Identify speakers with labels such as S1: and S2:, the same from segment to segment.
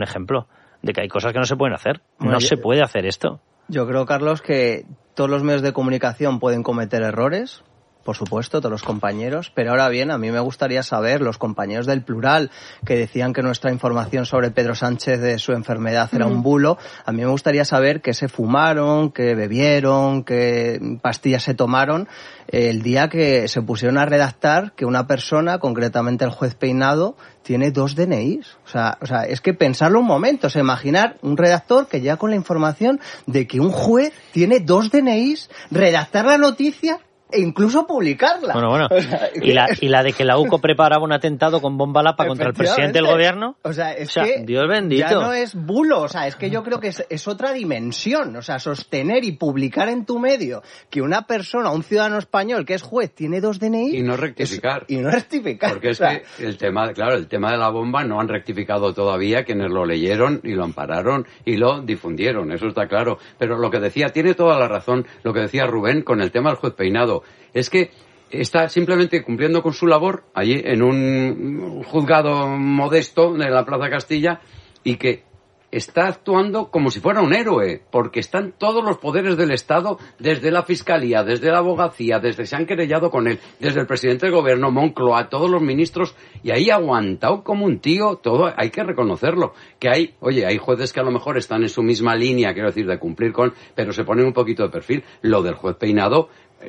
S1: ejemplo de que hay cosas que no se pueden hacer. No se puede hacer esto.
S2: Yo creo, Carlos, que todos los medios de comunicación pueden cometer errores, por supuesto, todos los compañeros, pero ahora bien, a mí me gustaría saber, los compañeros del Plural, que decían que nuestra información sobre Pedro Sánchez de su enfermedad era un bulo, a mí me gustaría saber qué se fumaron, qué bebieron, qué pastillas se tomaron el día que se pusieron a redactar que una persona, concretamente el juez Peinado, tiene 2 DNIs. O sea, es que pensarlo un momento, o sea, imaginar un redactor que llega con la información de que un juez tiene 2 DNIs, redactar la noticia e incluso publicarla.
S1: Bueno.
S2: O sea,
S1: ¿Y la de que la UCO preparaba un atentado con bomba lapa contra el presidente del gobierno?
S2: O sea, que
S1: Dios bendito.
S2: Ya no es bulo, o sea, es que yo creo que es otra dimensión. O sea, sostener y publicar en tu medio que una persona, un ciudadano español que es juez, tiene 2 DNI...
S3: Y no rectificar. Porque es que el tema de la bomba no han rectificado todavía quienes lo leyeron y lo ampararon y lo difundieron, eso está claro. Pero lo que decía, tiene toda la razón, lo que decía Rubén con el tema del juez Peinado. Es que está simplemente cumpliendo con su labor allí en un juzgado modesto de la Plaza Castilla y que está actuando como si fuera un héroe, porque están todos los poderes del Estado, desde la Fiscalía, desde la Abogacía, desde se han querellado con él, desde el presidente del Gobierno, Moncloa, todos los ministros, y ahí aguantado como un tío, todo hay que reconocerlo. Que hay jueces que a lo mejor están en su misma línea, quiero decir, de cumplir con, pero se ponen un poquito de perfil. Lo del juez Peinado,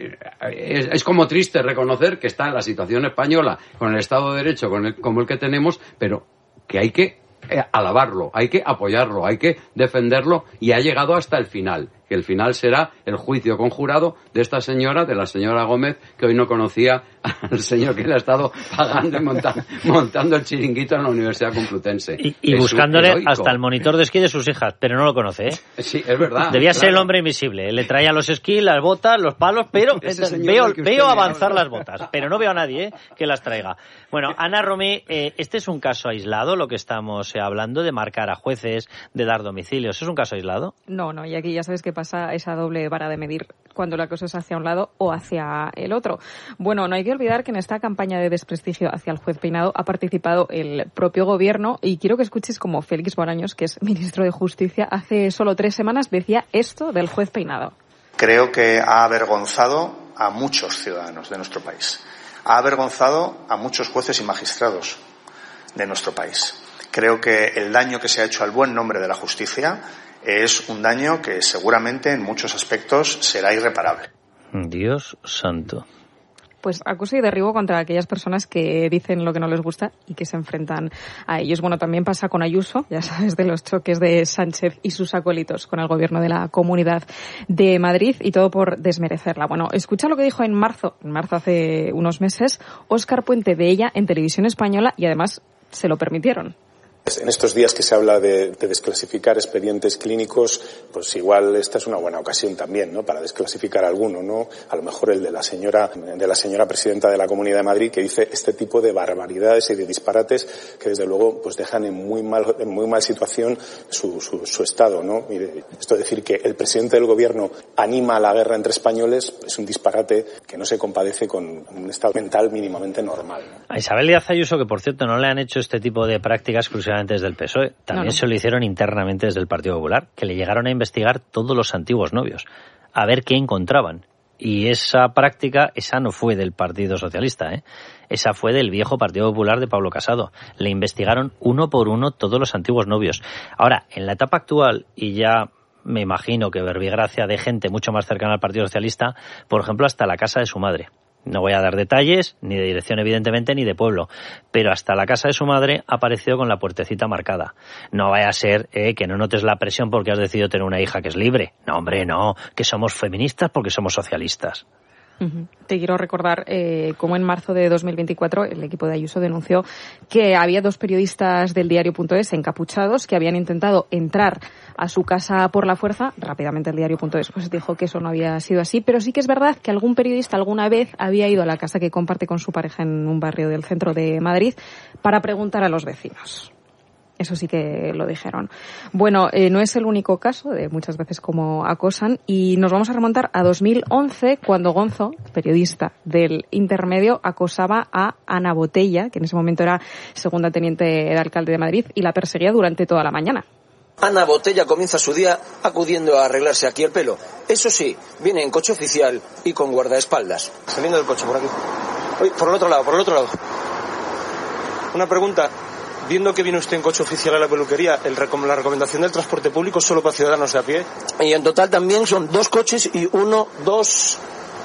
S3: es como triste reconocer que está en la situación española con el Estado de Derecho como el que tenemos, pero que hay que alabarlo, hay que apoyarlo, hay que defenderlo y ha llegado hasta el final, que el final será el juicio conjurado de esta señora, de la señora Gómez, que hoy no conocía al señor que le ha estado pagando y montando el chiringuito en la Universidad Complutense.
S1: Y buscándole hasta el monitor de esquí de sus hijas, pero no lo conoce, ¿eh?
S3: Sí, es verdad.
S1: Debía ser el hombre invisible. Le traía los esquís, las botas, los palos, pero veo avanzar las botas, pero no veo a nadie que las traiga. Bueno, Ana Romí, este es un caso aislado, lo que estamos hablando de marcar a jueces, de dar domicilios. ¿Es un caso aislado?
S4: No, y aquí ya sabes que pasa esa doble vara de medir cuando la cosa es hacia un lado o hacia el otro. Bueno, no hay que olvidar que en esta campaña de desprestigio hacia el juez Peinado ha participado el propio gobierno y quiero que escuches como Félix Bolaños, que es ministro de Justicia, hace solo 3 semanas decía esto del juez Peinado.
S5: Creo que ha avergonzado a muchos ciudadanos de nuestro país. Ha avergonzado a muchos jueces y magistrados de nuestro país. Creo que el daño que se ha hecho al buen nombre de la justicia es un daño que seguramente en muchos aspectos será irreparable.
S1: Dios santo.
S4: Pues acuso y derribo contra aquellas personas que dicen lo que no les gusta y que se enfrentan a ellos. Bueno, también pasa con Ayuso, ya sabes, de los choques de Sánchez y sus acólitos con el gobierno de la Comunidad de Madrid y todo por desmerecerla. Bueno, escucha lo que dijo en marzo hace unos meses, Óscar Puente de ella en Televisión Española y además se lo permitieron.
S6: En estos días que se habla de desclasificar expedientes clínicos, pues igual esta es una buena ocasión también, ¿no? Para desclasificar alguno, ¿no? A lo mejor el de la señora presidenta de la Comunidad de Madrid, que dice este tipo de barbaridades y de disparates que desde luego pues dejan en muy mal situación su estado, ¿no? Mire, esto de decir que el presidente del gobierno anima a la guerra entre españoles es un disparate que no se compadece con un estado mental mínimamente normal, ¿no?
S1: A Isabel Díaz Ayuso, que por cierto no le han hecho este tipo de prácticas exclusivamente desde el PSOE, también se lo hicieron internamente desde el Partido Popular, que le llegaron a investigar todos los antiguos novios, a ver qué encontraban. Y esa práctica, esa no fue del Partido Socialista, esa fue del viejo Partido Popular de Pablo Casado. Le investigaron uno por uno todos los antiguos novios. Ahora, en la etapa actual, y ya me imagino que verbigracia de gente mucho más cercana al Partido Socialista, por ejemplo, hasta la casa de su madre. No voy a dar detalles, ni de dirección evidentemente, ni de pueblo, pero hasta la casa de su madre ha aparecido con la puertecita marcada. No vaya a ser que no notes la presión porque has decidido tener una hija que es libre. No, hombre, no, que somos feministas porque somos socialistas.
S4: Te quiero recordar cómo en marzo de 2024 el equipo de Ayuso denunció que había 2 periodistas del diario.es encapuchados que habían intentado entrar a su casa por la fuerza. Rápidamente el diario.es pues dijo que eso no había sido así, pero sí que es verdad que algún periodista alguna vez había ido a la casa que comparte con su pareja en un barrio del centro de Madrid para preguntar a los vecinos. Eso sí que lo dijeron. Bueno, no es el único caso de muchas veces como acosan, y nos vamos a remontar a 2011, cuando Gonzo, periodista del Intermedio, acosaba a Ana Botella, que en ese momento era segunda teniente de alcalde de Madrid, y la perseguía durante toda la mañana.
S7: Ana Botella comienza su día acudiendo a arreglarse aquí el pelo. Eso sí, viene en coche oficial y con guardaespaldas. Saliendo del coche, por aquí. Uy, por el otro lado. Una pregunta. Viendo que viene usted en coche oficial a la peluquería, la recomendación del transporte público es solo para ciudadanos de a pie. Y en total también son 2 coches y 1, 2,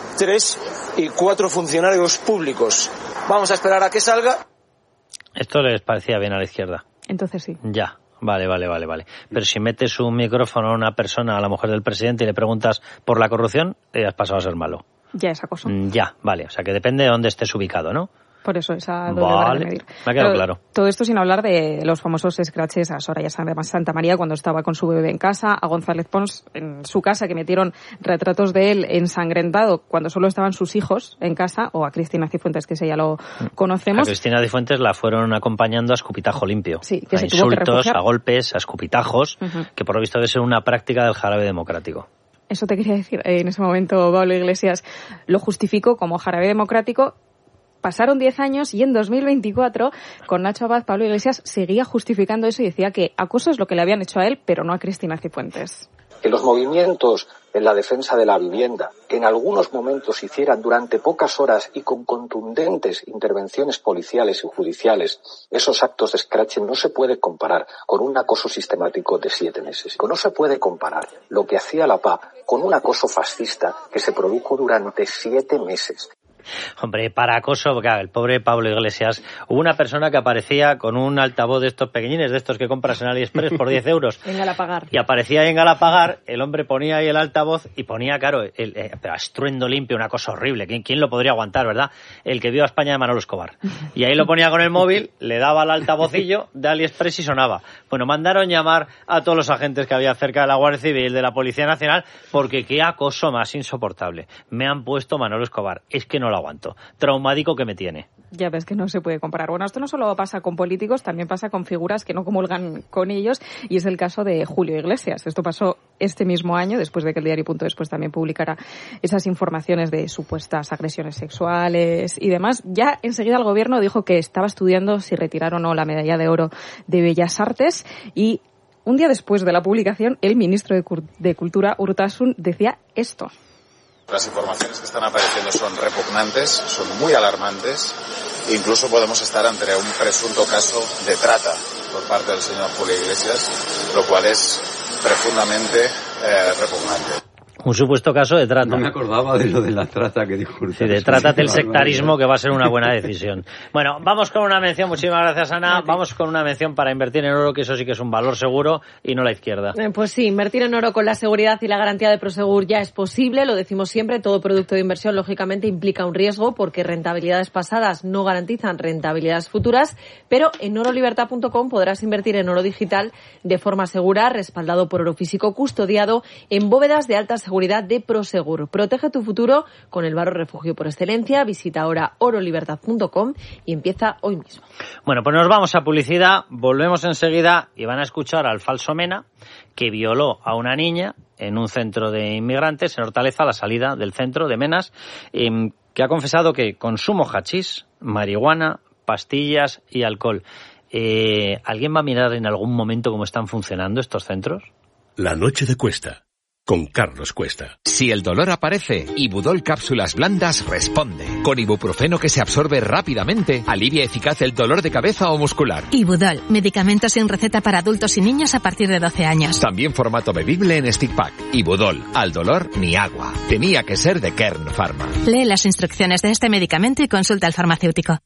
S7: 3 y 4 funcionarios públicos. Vamos a esperar a que salga.
S1: Esto les parecía bien a la izquierda.
S4: Entonces sí.
S1: Ya. Vale. Pero si metes un micrófono a una persona, a la mujer del presidente, y le preguntas por la corrupción, has pasado a ser malo.
S4: Ya es acoso.
S1: Ya, vale. O sea que depende de dónde estés ubicado, ¿no?
S4: Por eso esa doble vara de medir.
S1: Me ha quedado claro.
S4: Todo esto sin hablar de los famosos scratches a Soraya Santa María cuando estaba con su bebé en casa, a González Pons en su casa, que metieron retratos de él ensangrentado cuando solo estaban sus hijos en casa, o a Cristina Cifuentes, que ese ya lo conocemos.
S1: A Cristina Cifuentes la fueron acompañando a escupitajo limpio.
S4: Sí, que
S1: a
S4: se tuvo que
S1: insultos,
S4: refugiar.
S1: a golpes, a escupitajos, que por lo visto debe ser una práctica del jarabe democrático.
S4: Eso te quería decir. En ese momento Pablo Iglesias lo justificó como jarabe democrático. Pasaron 10 años y en 2024, con Nacho Abad, Pablo Iglesias seguía justificando eso y decía que acoso es lo que le habían hecho a él, pero no a Cristina Cifuentes.
S8: Que los movimientos en la defensa de la vivienda, que en algunos momentos se hicieran durante pocas horas y con contundentes intervenciones policiales y judiciales, esos actos de scratching no se puede comparar con un acoso sistemático de 7 meses. No se puede comparar lo que hacía la PA con un acoso fascista que se produjo durante 7 meses.
S1: Hombre, para acoso, porque el pobre Pablo Iglesias, hubo una persona que aparecía con un altavoz de estos pequeñines, de estos que compras en AliExpress por 10 euros.
S4: En Galapagar.
S1: Y aparecía ahí en Galapagar, el hombre ponía ahí el altavoz y ponía, claro, pero a estruendo limpio, una cosa horrible. ¿Quién lo podría aguantar, verdad? El que vio a España de Manolo Escobar. Y ahí lo ponía con el móvil, le daba al altavocillo de AliExpress y sonaba. Bueno, mandaron llamar a todos los agentes que había cerca de la Guardia Civil, de la Policía Nacional, porque qué acoso más insoportable. Me han puesto Manolo Escobar. Es que no lo aguanto. Traumático que me tiene.
S4: Ya ves que no se puede comparar. Bueno, esto no solo pasa con políticos, también pasa con figuras que no comulgan con ellos, y es el caso de Julio Iglesias. Esto pasó este mismo año, después de que el diario.es pues también publicara esas informaciones de supuestas agresiones sexuales y demás. Ya enseguida el gobierno dijo que estaba estudiando si retirar o no la medalla de oro de Bellas Artes, y un día después de la publicación, el ministro de Cultura, Urtasun, decía esto.
S9: Las informaciones que están apareciendo son repugnantes, son muy alarmantes. Incluso podemos estar ante un presunto caso de trata por parte del señor Julio Iglesias, lo cual es profundamente repugnante.
S1: Un supuesto caso de trata.
S3: No me acordaba de lo de la trata que dijo.
S1: Sí, de trátate el sectarismo, que va a ser una buena decisión. Bueno, vamos con una mención, muchísimas gracias, Ana. Vamos con una mención para invertir en oro, que eso sí que es un valor seguro y no la izquierda.
S10: Pues sí, invertir en oro con la seguridad y la garantía de Prosegur ya es posible, lo decimos siempre. Todo producto de inversión, lógicamente, implica un riesgo, porque rentabilidades pasadas no garantizan rentabilidades futuras, pero en orolibertad.com podrás invertir en oro digital de forma segura, respaldado por oro físico custodiado en bóvedas de alta seguridad de Prosegur. Protege tu futuro con el barro refugio por excelencia. Visita ahora orolibertad.com y empieza hoy mismo.
S1: Bueno, pues nos vamos a publicidad, volvemos enseguida y van a escuchar al falso Mena, que violó a una niña en un centro de inmigrantes en Hortaleza, a la salida del centro de Menas, que ha confesado que consumo hachís, marihuana, pastillas y alcohol. ¿Alguien va a mirar en algún momento cómo están funcionando estos centros?
S11: La noche de Cuesta, con Carlos Cuesta.
S12: Si el dolor aparece, Ibudol Cápsulas Blandas responde. Con ibuprofeno que se absorbe rápidamente, alivia eficaz el dolor de cabeza o muscular.
S13: Ibudol, medicamento sin receta para adultos y niños a partir de 12 años.
S12: También formato bebible en stick pack. Ibudol, al dolor ni agua. Tenía que ser de Kern Pharma.
S13: Lee las instrucciones de este medicamento y consulta al farmacéutico.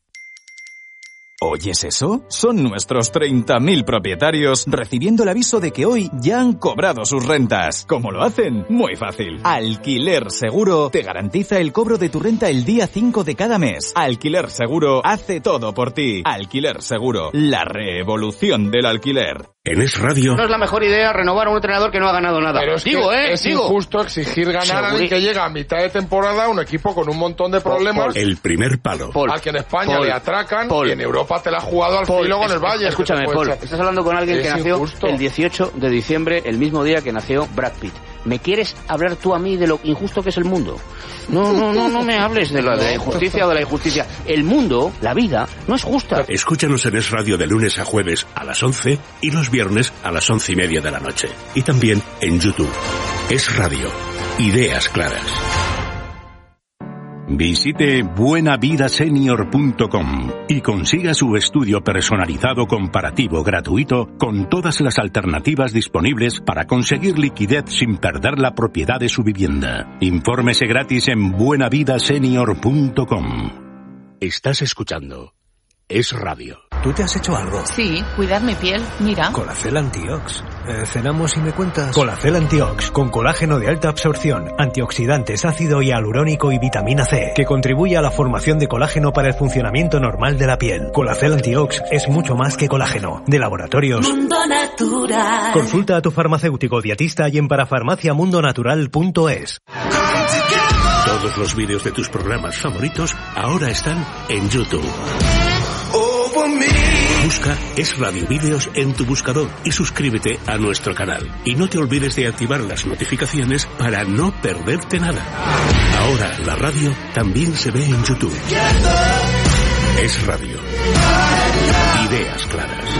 S14: ¿Oyes eso? Son nuestros 30.000 propietarios recibiendo el aviso de que hoy ya han cobrado sus rentas. ¿Cómo lo hacen? Muy fácil. Alquiler Seguro te garantiza el cobro de tu renta el día 5 de cada mes. Alquiler Seguro hace todo por ti. Alquiler Seguro, la revolución del alquiler.
S11: En Es Radio.
S15: No es la mejor idea renovar a un entrenador que no ha ganado nada.
S16: Pero es injusto exigir ganar a alguien que llega a mitad de temporada a un equipo con un montón de problemas.
S11: El primer palo.
S16: Al que en España le atracan y en Europa te la ha jugado al filo con el Bayern.
S15: Escúchame, Paul, estás hablando con alguien que nació el 18 de diciembre, el mismo día que nació Brad Pitt. ¿Me quieres hablar tú a mí de lo injusto que es el mundo? No me hables de la injusticia o de la injusticia. El mundo, la vida, no es justa.
S11: Escúchanos en Es Radio de lunes a jueves a las 11 y los viernes a las 11:30 de la noche. Y también en YouTube. Es Radio. Ideas claras.
S17: Visite buenavidasenior.com y consiga su estudio personalizado comparativo gratuito con todas las alternativas disponibles para conseguir liquidez sin perder la propiedad de su vivienda. Infórmese gratis en buenavidasenior.com.
S11: Estás escuchando Es Radio.
S18: ¿Tú te has hecho algo?
S19: Sí, cuidar mi piel, mira.
S18: Colacel Antiox. Cenamos y me cuentas. Colacel Antiox, con colágeno de alta absorción, antioxidantes, ácido hialurónico y vitamina C, que contribuye a la formación de colágeno para el funcionamiento normal de la piel. Colacel Antiox es mucho más que colágeno. De Laboratorios
S20: Mundo Natural.
S18: Consulta a tu farmacéutico dietista y en parafarmaciamundonatural.es.
S11: Todos los vídeos de tus programas favoritos ahora están en YouTube. Busca Es Radio Vídeos en tu buscador y suscríbete a nuestro canal. Y no te olvides de activar las notificaciones para no perderte nada. Ahora la radio también se ve en YouTube. Es Radio. Ideas claras.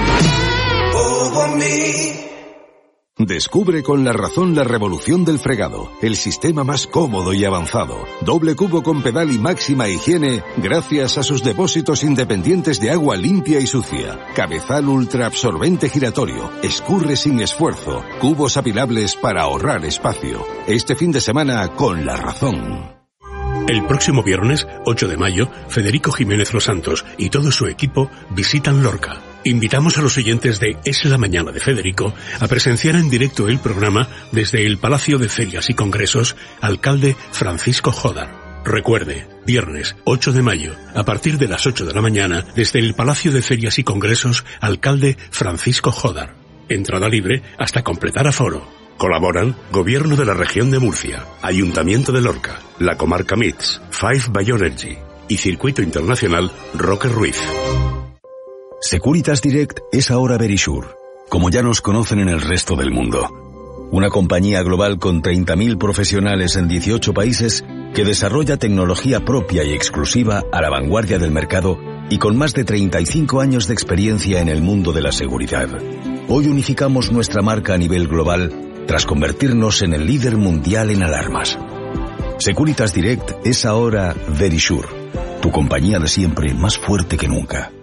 S21: Descubre con La Razón la revolución del fregado, el sistema más cómodo y avanzado. Doble cubo con pedal y máxima higiene gracias a sus depósitos independientes de agua limpia y sucia. Cabezal ultra absorbente giratorio, escurre sin esfuerzo, cubos apilables para ahorrar espacio. Este fin de semana con La Razón.
S11: El próximo viernes, 8 de mayo, Federico Jiménez Los Santos y todo su equipo visitan Lorca. Invitamos a los oyentes de Es la Mañana de Federico a presenciar en directo el programa desde el Palacio de Ferias y Congresos, alcalde Francisco Jodar. Recuerde, viernes 8 de mayo, a partir de las 8 de la mañana, desde el Palacio de Ferias y Congresos, alcalde Francisco Jodar. Entrada libre hasta completar aforo. Colaboran Gobierno de la Región de Murcia, Ayuntamiento de Lorca, la Comarca MITS, Five Bioenergy y Circuito Internacional Roque Ruiz.
S22: Securitas Direct es ahora Verisure, como ya nos conocen en el resto del mundo. Una compañía global con 30.000 profesionales en 18 países que desarrolla tecnología propia y exclusiva a la vanguardia del mercado y con más de 35 años de experiencia en el mundo de la seguridad. Hoy unificamos nuestra marca a nivel global tras convertirnos en el líder mundial en alarmas. Securitas Direct es ahora Verisure, tu compañía de siempre más fuerte que nunca.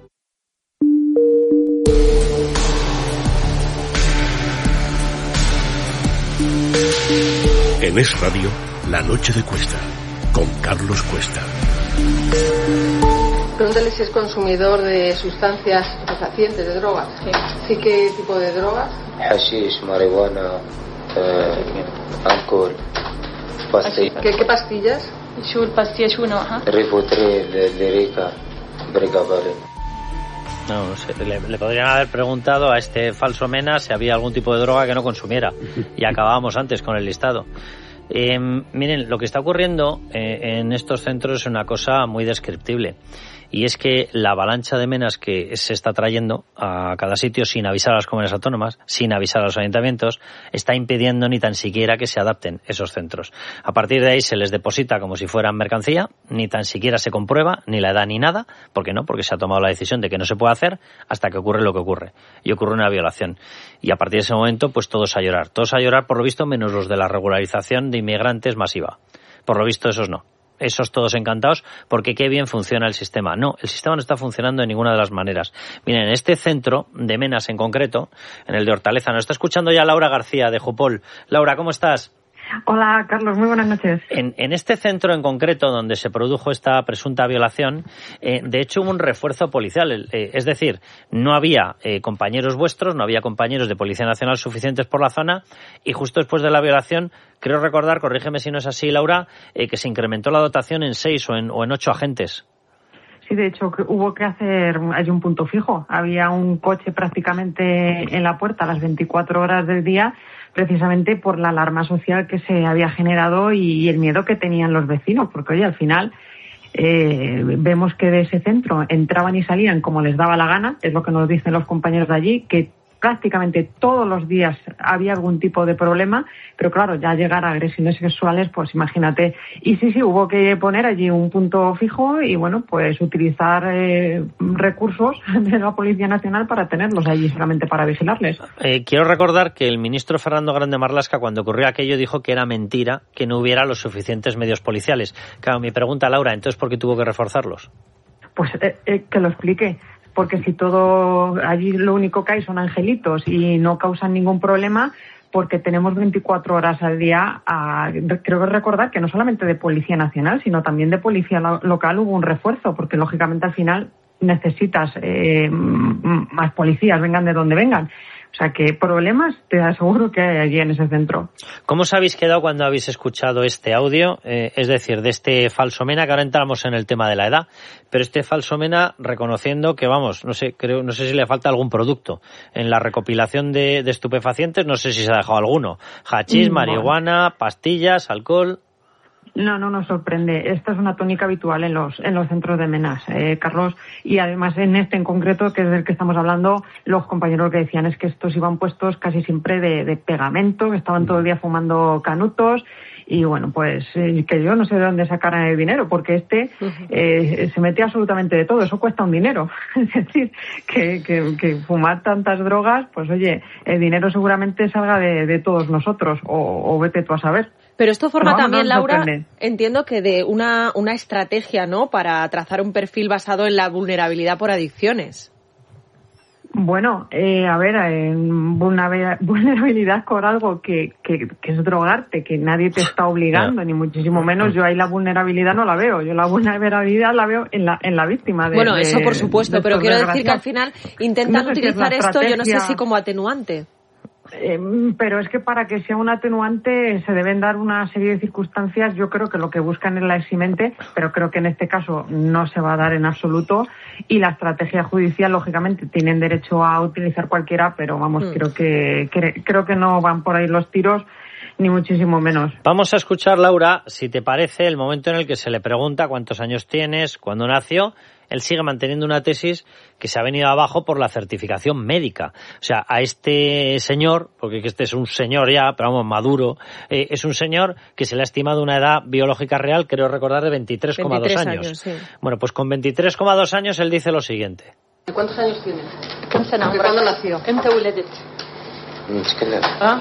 S11: En Es Radio, La Noche de Cuesta, con Carlos Cuesta.
S23: Pregúntale si es consumidor de sustancias estupefacientes, de drogas. Sí, ¿qué tipo de drogas?
S24: Hashish, marihuana, alcohol, pastillas.
S23: ¿Qué pastillas?
S24: Rivotril, Lyrica, Pregabalin.
S1: No sé, le podrían haber preguntado a este falso Mena si había algún tipo de droga que no consumiera. Y acabábamos antes con el listado. Miren, lo que está ocurriendo en estos centros es una cosa muy descriptible. Y es que la avalancha de menas que se está trayendo a cada sitio sin avisar a las comunidades autónomas, sin avisar a los ayuntamientos, está impidiendo ni tan siquiera que se adapten esos centros. A partir de ahí se les deposita como si fueran mercancía, ni tan siquiera se comprueba ni la edad ni nada. ¿Por qué no? Porque se ha tomado la decisión de que no se puede hacer hasta que ocurre lo que ocurre. Y ocurre una violación. Y a partir de ese momento, pues todos a llorar. Todos a llorar, por lo visto, menos los de la regularización de inmigrantes masiva. Por lo visto, esos no. Esos todos encantados porque qué bien funciona el sistema. No, el sistema no está funcionando de ninguna de las maneras. Miren, en este centro de Menas en concreto, en el de Hortaleza, nos está escuchando ya Laura García de Jupol. Laura, ¿cómo estás?
S25: Hola, Carlos, muy buenas noches.
S1: En este centro en concreto donde se produjo esta presunta violación, de hecho hubo un refuerzo policial. Es decir, no había compañeros vuestros, no había compañeros de Policía Nacional suficientes por la zona y justo después de la violación, creo recordar, corrígeme si no es así, Laura, que se incrementó la dotación en 6 o en 8 agentes.
S25: Sí, de hecho hubo que hacer allí un punto fijo. Había un coche prácticamente en la puerta a las 24 horas del día, precisamente por la alarma social que se había generado y el miedo que tenían los vecinos, porque oye, al final vemos que de ese centro entraban y salían como les daba la gana, es lo que nos dicen los compañeros de allí, que prácticamente todos los días había algún tipo de problema, pero claro, ya llegar a agresiones sexuales, pues imagínate. Y sí, hubo que poner allí un punto fijo y bueno, pues utilizar recursos de la Policía Nacional para tenerlos allí solamente para vigilarles.
S1: Quiero recordar que el ministro Fernando Grande Marlaska, cuando ocurrió aquello, dijo que era mentira que no hubiera los suficientes medios policiales. Claro, mi pregunta, Laura, ¿entonces por qué tuvo que reforzarlos?
S25: Pues que lo explique. Porque si todo allí lo único que hay son angelitos y no causan ningún problema, porque tenemos 24 horas al día, creo que recordar que no solamente de Policía Nacional, sino también de Policía Local hubo un refuerzo, porque lógicamente al final necesitas más policías, vengan de donde vengan. O sea que problemas te aseguro que hay allí en ese centro.
S1: ¿Cómo os habéis quedado cuando habéis escuchado este audio? Es decir, de este falso Mena, que ahora entramos en el tema de la edad, pero este falso Mena reconociendo que, vamos, no sé si le falta algún producto. En la recopilación de estupefacientes, no sé si se ha dejado alguno. Hachís, marihuana, pastillas, alcohol.
S25: No nos sorprende. Esta es una tónica habitual en los centros de Menas, Carlos. Y además en este en concreto, que es del que estamos hablando, los compañeros que decían es que estos iban puestos casi siempre de pegamento, que estaban todo el día fumando canutos. Y bueno, pues que yo no sé de dónde sacaran el dinero, porque se mete absolutamente de todo. Eso cuesta un dinero. Es decir, que fumar tantas drogas, pues oye, el dinero seguramente salga de todos nosotros, o vete tú a saber.
S10: Pero esto forma también, Laura, entiendo que de una estrategia, ¿no?, para trazar un perfil basado en la vulnerabilidad por adicciones.
S25: Bueno, a ver, vulnerabilidad con algo que es drogarte, que nadie te está obligando, ni muchísimo menos. Yo ahí la vulnerabilidad no la veo. Yo la vulnerabilidad la veo en la víctima.
S10: Bueno, eso por supuesto, pero quiero decir que al final intentan utilizar esto, yo no sé si como atenuante.
S25: Pero es que para que sea un atenuante se deben dar una serie de circunstancias. Yo creo que lo que buscan es la eximente, pero creo que en este caso no se va a dar en absoluto. Y la estrategia judicial, lógicamente, tienen derecho a utilizar cualquiera, pero vamos, creo que no van por ahí los tiros, ni muchísimo menos.
S1: Vamos a escuchar, Laura, si te parece, el momento en el que se le pregunta cuántos años tienes, cuándo nació. Él sigue manteniendo una tesis que se ha venido abajo por la certificación médica. O sea, a este señor, porque este es un señor ya, pero vamos, maduro, es un señor que se le ha estimado una edad biológica real, creo recordar, de 23,2 años.
S10: Sí.
S1: Bueno, pues con 23,2 años él dice lo siguiente.
S23: ¿Cuántos años tienes?
S2: ¿Cuándo
S23: nació?
S2: ¿Emtى ولدت؟
S24: مشكلة
S2: ها؟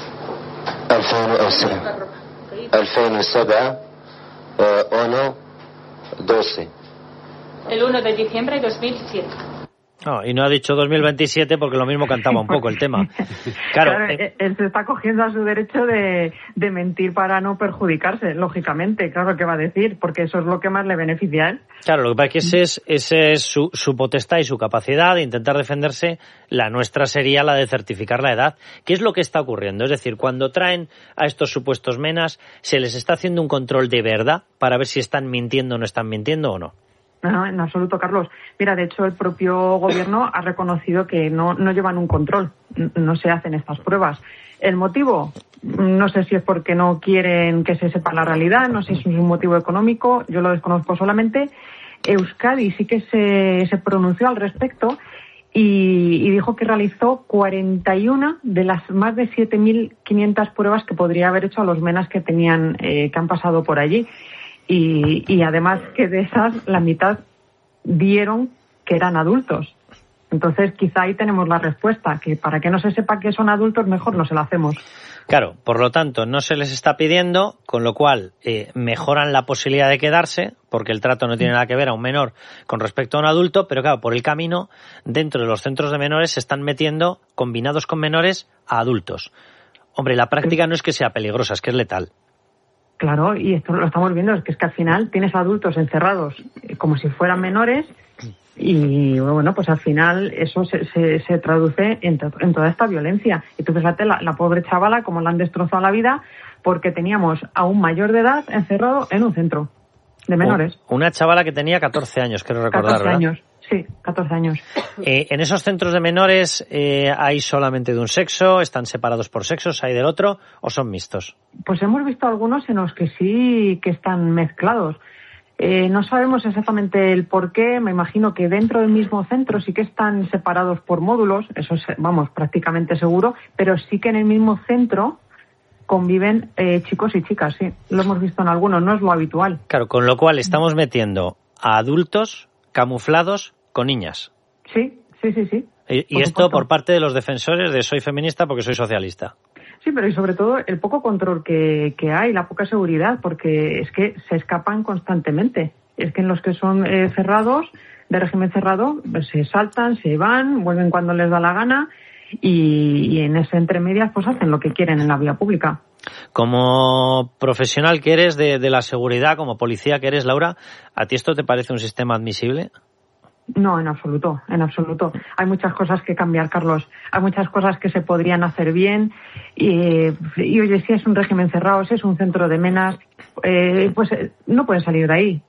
S24: 2007 1 12
S2: El 1 de diciembre de 2007.
S1: No, y no ha dicho 2027 porque lo mismo cantaba un poco el tema.
S25: Claro, él se está cogiendo a su derecho de mentir para no perjudicarse, lógicamente. Claro que va a decir, porque eso es lo que más le beneficia a él.
S1: Claro, lo que pasa es que ese es su potestad y su capacidad de intentar defenderse. La nuestra sería la de certificar la edad. ¿Qué es lo que está ocurriendo? Es decir, cuando traen a estos supuestos menas, ¿se les está haciendo un control de verdad para ver si están mintiendo o no están mintiendo o no?
S25: No, en absoluto, Carlos. Mira, de hecho, el propio gobierno ha reconocido que no llevan un control, no se hacen estas pruebas. ¿El motivo? No sé si es porque no quieren que se sepa la realidad, no sé si es un motivo económico, yo lo desconozco solamente. Euskadi sí que se pronunció al respecto y dijo que realizó 41 de las más de 7.500 pruebas que podría haber hecho a los menas que tenían que han pasado por allí. Y además que de esas la mitad dieron que eran adultos. Entonces quizá ahí tenemos la respuesta, que para que no se sepa que son adultos mejor no se la hacemos.
S1: Claro, por lo tanto no se les está pidiendo, con lo cual mejoran la posibilidad de quedarse, porque el trato no tiene nada que ver a un menor con respecto a un adulto, pero claro, por el camino, dentro de los centros de menores se están metiendo, combinados con menores, a adultos. Hombre, la práctica no es que sea peligrosa, es que es letal.
S25: Claro, y esto lo estamos viendo, es que al final tienes adultos encerrados como si fueran menores y bueno, pues al final eso se traduce en toda esta violencia. Y tú fíjate, la pobre chavala, como le han destrozado la vida porque teníamos a un mayor de edad encerrado en un centro. de menores.
S1: Una chavala que tenía 14 años, quiero recordar,
S25: 14
S1: ¿verdad?
S25: años, sí, 14 años.
S1: En esos centros de menores hay solamente de un sexo, están separados por sexos, hay del otro, ¿o son mixtos?
S25: Pues hemos visto algunos en los que sí que están mezclados. No sabemos exactamente el por qué, me imagino que dentro del mismo centro sí que están separados por módulos, eso es, vamos, prácticamente seguro, pero sí que en el mismo centro conviven chicos y chicas, sí, lo hemos visto en algunos, no es lo habitual.
S1: Claro, con lo cual estamos metiendo a adultos camuflados con niñas.
S25: Sí.
S1: Y esto por parte de los defensores de soy feminista porque soy socialista.
S25: Sí, pero y sobre todo el poco control que hay, la poca seguridad, porque es que se escapan constantemente. Es que en los que son cerrados, de régimen cerrado, pues se saltan, se van, vuelven cuando les da la gana y en ese entremedias pues hacen lo que quieren en la vía pública.
S1: Como profesional que eres de la seguridad, como policía que eres, Laura, ¿a ti esto te parece un sistema admisible?
S25: No, en absoluto, en absoluto. Hay muchas cosas que cambiar, Carlos. Hay muchas cosas que se podrían hacer bien y oye, si es un régimen cerrado, si es un centro de menas, pues no pueden salir de ahí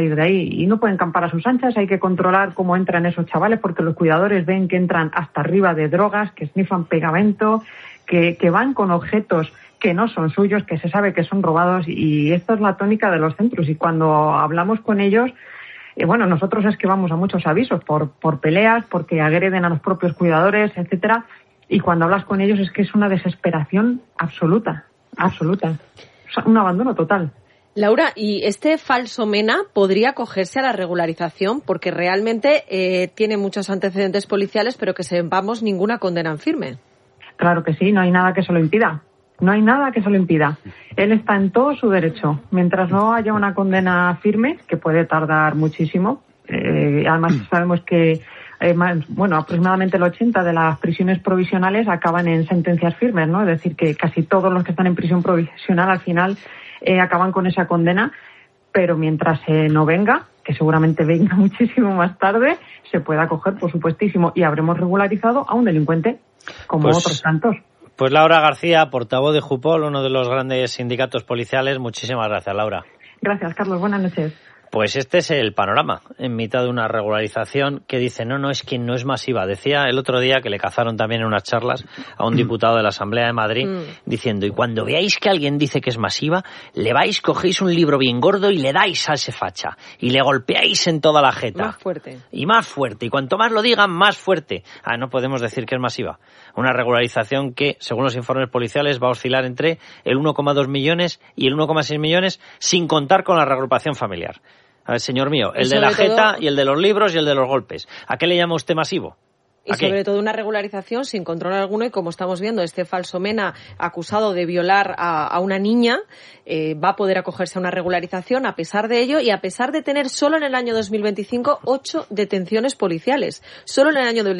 S25: y no pueden campar a sus anchas. Hay que controlar cómo entran esos chavales porque los cuidadores ven que entran hasta arriba de drogas, que snifan pegamento, que van con objetos que no son suyos, que se sabe que son robados y esto es la tónica de los centros y cuando hablamos con ellos, bueno, nosotros es que vamos a muchos avisos por peleas, porque agreden a los propios cuidadores, etcétera, y cuando hablas con ellos es que es una desesperación absoluta, o sea, un abandono total.
S10: Laura, ¿y este falso MENA podría acogerse a la regularización? Porque realmente tiene muchos antecedentes policiales, pero que sepamos ninguna condena en firme.
S25: Claro que sí, no hay nada que se lo impida. No hay nada que se lo impida. Él está en todo su derecho. Mientras no haya una condena firme, que puede tardar muchísimo, además sabemos que aproximadamente el 80% de las prisiones provisionales acaban en sentencias firmes, ¿no? Es decir, que casi todos los que están en prisión provisional al final acaban con esa condena, pero mientras no venga, que seguramente venga muchísimo más tarde, se puede acoger, por supuestísimo, y habremos regularizado a un delincuente como otros tantos.
S1: Pues Laura García, portavoz de Jupol, uno de los grandes sindicatos policiales. Muchísimas gracias, Laura.
S25: Gracias, Carlos. Buenas noches.
S1: Pues este es el panorama, en mitad de una regularización que dice, no, es que no es masiva. Decía el otro día que le cazaron también en unas charlas a un diputado de la Asamblea de Madrid diciendo, y cuando veáis que alguien dice que es masiva, le vais, cogéis un libro bien gordo y le dais a ese facha y le golpeáis en toda la jeta.
S10: Más fuerte.
S1: Y más fuerte. Y cuanto más lo digan, más fuerte. No podemos decir que es masiva. Una regularización que, según los informes policiales, va a oscilar entre el 1,2 millones y el 1,6 millones sin contar con la reagrupación familiar. A ver, señor mío, el de la jeta y el de los libros y el de los golpes. ¿A qué le llama usted masivo?
S10: Y sobre todo una regularización sin control alguno y como estamos viendo, este falso MENA acusado de violar a una niña va a poder acogerse a una regularización a pesar de ello y a pesar de tener solo en el año 2025 8 detenciones policiales. Solo en el año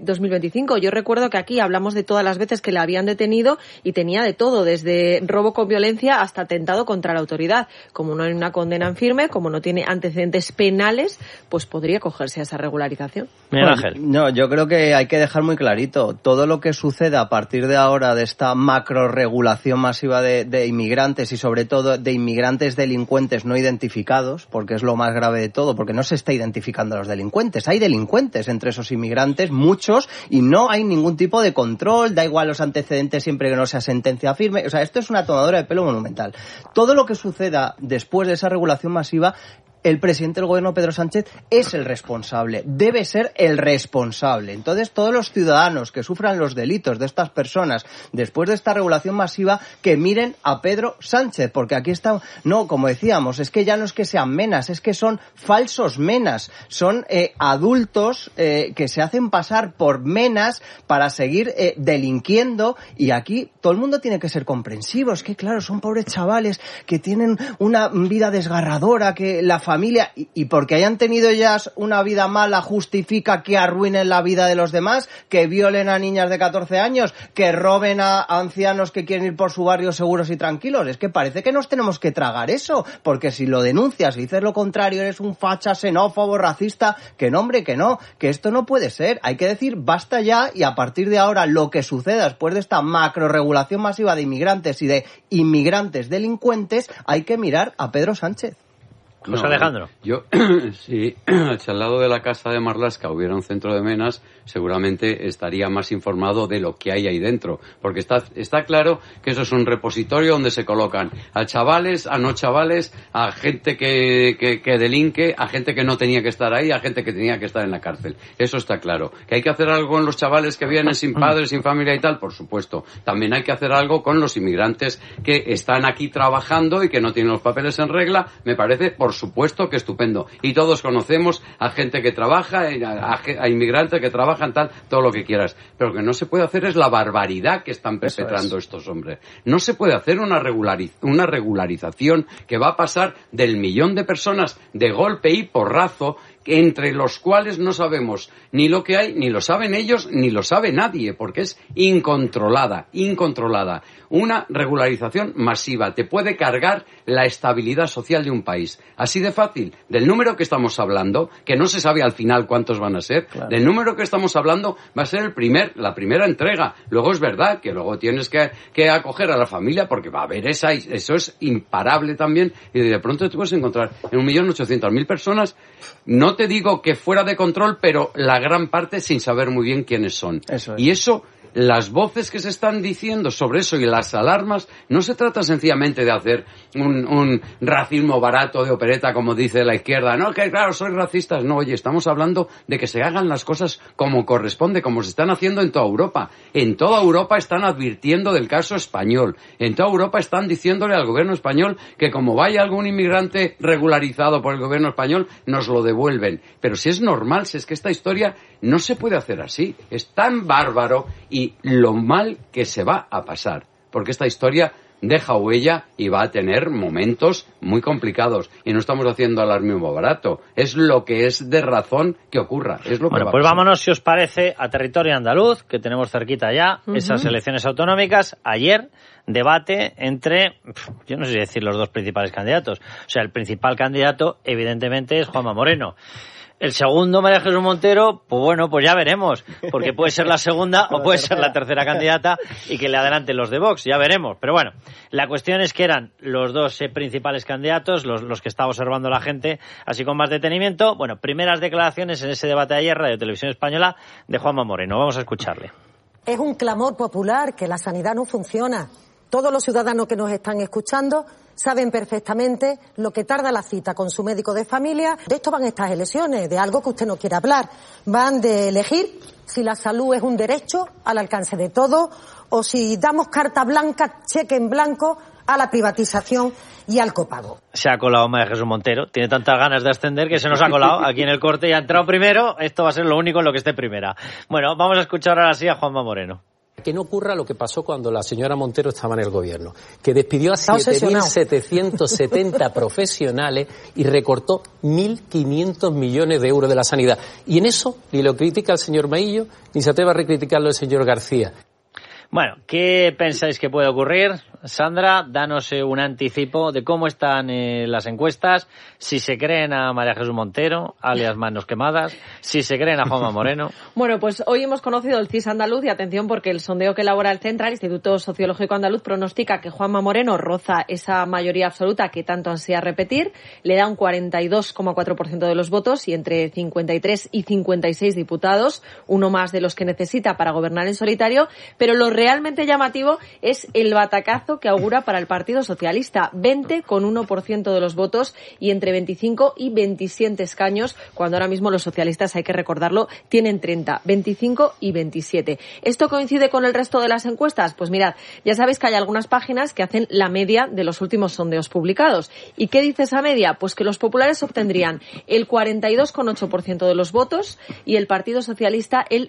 S10: 2025. Yo recuerdo que aquí hablamos de todas las veces que le habían detenido y tenía de todo, desde robo con violencia hasta atentado contra la autoridad. Como no hay una condena en firme, como no tiene antecedentes penales, pues podría acogerse a esa regularización.
S1: Miguel Ángel.
S4: No, yo creo que hay que dejar muy clarito, todo lo que suceda a partir de ahora de esta macroregulación masiva de inmigrantes y sobre todo de inmigrantes delincuentes no identificados, porque es lo más grave de todo, porque no se está identificando a los delincuentes, hay delincuentes entre esos inmigrantes, muchos, y no hay ningún tipo de control, da igual los antecedentes siempre que no sea sentencia firme, o sea, esto es una tomadura de pelo monumental. Todo lo que suceda después de esa regulación masiva, el presidente del gobierno, Pedro Sánchez, es el responsable, debe ser el responsable. Entonces, todos los ciudadanos que sufran los delitos de estas personas después de esta regulación masiva, que miren a Pedro Sánchez, porque aquí está, no, como decíamos, es que ya no es que sean menas, es que son falsos menas, son adultos que se hacen pasar por menas para seguir delinquiendo, y aquí todo el mundo tiene que ser comprensivo. Es que, claro, son pobres chavales que tienen una vida desgarradora, que la familia, y porque hayan tenido ellas una vida mala justifica que arruinen la vida de los demás, que violen a niñas de 14 años, que roben a ancianos que quieren ir por su barrio seguros y tranquilos. Es que parece que nos tenemos que tragar eso, porque si lo denuncias y dices lo contrario, eres un facha, xenófobo, racista, que no, hombre, que no, que esto no puede ser. Hay que decir basta ya, y a partir de ahora lo que suceda después de esta macroregulación masiva de inmigrantes y de inmigrantes delincuentes, hay que mirar a Pedro Sánchez.
S1: José Alejandro.
S3: Yo, si al lado de la casa de Marlaska hubiera un centro de menas, seguramente estaría más informado de lo que hay ahí dentro. Porque está claro que eso es un repositorio donde se colocan a chavales, a no chavales, a gente que delinque, a gente que no tenía que estar ahí, a gente que tenía que estar en la cárcel. Eso está claro. ¿Que hay que hacer algo con los chavales que vienen sin padres, sin familia y tal? Por supuesto. También hay que hacer algo con los inmigrantes que están aquí trabajando y que no tienen los papeles en regla. Me parece, por supuesto, que estupendo. Y todos conocemos a gente que trabaja, a inmigrantes que trabajan, tal, todo lo que quieras. Pero lo que no se puede hacer es la barbaridad que están perpetrando estos hombres. No se puede hacer una regularización que va a pasar del 1.000.000 de personas de golpe y porrazo, entre los cuales no sabemos ni lo que hay, ni lo saben ellos, ni lo sabe nadie, porque es incontrolada. Una regularización masiva te puede cargar la estabilidad social de un país. Así de fácil. Del número que estamos hablando, que no se sabe al final cuántos van a ser, claro. Del número que estamos hablando va a ser la primera entrega. Luego es verdad que luego tienes que acoger a la familia, porque va a haber eso es imparable también, y de pronto te puedes encontrar en 1.800.000 personas. No te digo que fuera de control, pero la gran parte sin saber muy bien quiénes son. Eso es. Y eso, las voces que se están diciendo sobre eso y las alarmas, no se trata sencillamente de hacer un racismo barato de opereta, como dice la izquierda. No, que claro, sois racistas. No, oye, estamos hablando de que se hagan las cosas como corresponde, como se están haciendo en toda Europa. En toda Europa están advirtiendo del caso español. En toda Europa están diciéndole al gobierno español que como vaya algún inmigrante regularizado por el gobierno español, nos lo devuelven. Pero si es normal, si es que esta historia no se puede hacer así. Es tan bárbaro y lo mal que se va a pasar, porque esta historia deja huella y va a tener momentos muy complicados, y no estamos haciendo alarmismo barato, es lo que es de razón que ocurra. Es lo que
S1: pues vámonos, si os parece, a territorio andaluz, que tenemos cerquita ya, esas elecciones autonómicas. Ayer, debate entre, yo no sé si decir los dos principales candidatos. O sea, el principal candidato, evidentemente, es Juanma Moreno. El segundo, María Jesús Montero, pues bueno, pues ya veremos, porque puede ser la segunda o puede ser la tercera candidata y que le adelanten los de Vox, ya veremos. Pero bueno, la cuestión es que eran los dos principales candidatos, los que estaba observando la gente, así con más detenimiento. Bueno, primeras declaraciones en ese debate de ayer, Radio Televisión Española, de Juanma Moreno. Vamos a escucharle.
S5: Es un clamor popular que la sanidad no funciona. Todos los ciudadanos que nos están escuchando saben perfectamente lo que tarda la cita con su médico de familia. De esto van estas elecciones, de algo que usted no quiere hablar. Van de elegir si la salud es un derecho al alcance de todos o si damos carta blanca, cheque en blanco a la privatización y al copago.
S1: Se ha colado María Jesús Montero. Tiene tantas ganas de ascender que se nos ha colado aquí en el corte y ha entrado primero. Esto va a ser lo único en lo que esté primera. Bueno, vamos a escuchar ahora sí a Juanma Moreno.
S6: Que no ocurra lo que pasó cuando la señora Montero estaba en el gobierno, que despidió a 7.770 profesionales y recortó 1.500 millones de euros de la sanidad. Y en eso ni lo critica el señor Maillo, ni se atreve a recriticarlo el señor García.
S1: Bueno, ¿qué pensáis que puede ocurrir? Sandra, danos un anticipo de cómo están las encuestas, si se creen a María Jesús Montero, alias Manos Quemadas, si se creen a Juanma Moreno.
S10: Bueno, pues hoy hemos conocido el CIS andaluz y atención porque el sondeo que elabora el Central, Instituto Sociológico Andaluz, pronostica que Juanma Moreno roza esa mayoría absoluta que tanto ansía repetir, le da un 42,4% de los votos y entre 53 y 56 diputados, uno más de los que necesita para gobernar en solitario, pero lo realmente llamativo es el batacazo que augura para el Partido Socialista, 20,1% de los votos y entre 25 y 27 escaños, cuando ahora mismo los socialistas, hay que recordarlo, tienen 30, 25 y 27. ¿Esto coincide con el resto de las encuestas? Pues mirad, ya sabéis que hay algunas páginas que hacen la media de los últimos sondeos publicados. ¿Y qué dice esa media? Pues que los populares obtendrían el 42,8% de los votos y el Partido Socialista el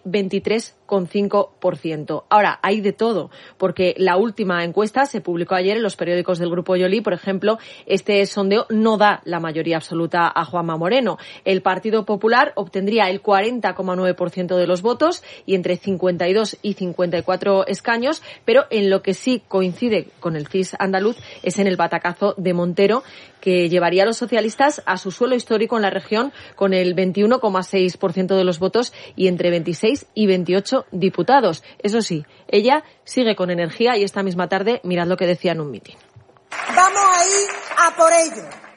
S10: 23,5%. Ahora, hay de todo, porque la última encuesta se publicó ayer en los periódicos del Grupo Yoli. Por ejemplo, este sondeo no da la mayoría absoluta a Juanma Moreno. El Partido Popular obtendría el 40,9% de los votos y entre 52 y 54 escaños, pero en lo que sí coincide con el CIS andaluz es en el batacazo de Montero, que llevaría a los socialistas a su suelo histórico en la región con el 21,6% de los votos y entre 26 y 28 diputados. Eso sí, ella sigue con energía y esta misma tarde, mirad lo que decía en un mitin.
S5: Vamos a ir a por ello.